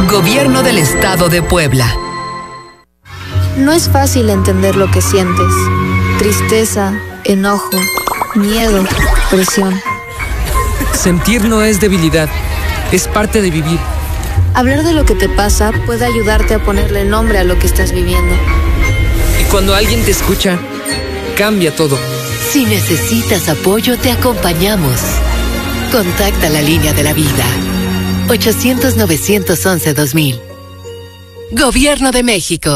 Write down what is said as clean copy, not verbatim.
Gobierno del Estado de Puebla. No es fácil entender lo que sientes. Tristeza, enojo, miedo, presión. Sentir no es debilidad, es parte de vivir. Hablar de lo que te pasa puede ayudarte a ponerle nombre a lo que estás viviendo. Y cuando alguien te escucha, cambia todo. Si necesitas apoyo, te acompañamos. Contacta la línea de la vida. 800-911-2000. Gobierno de México.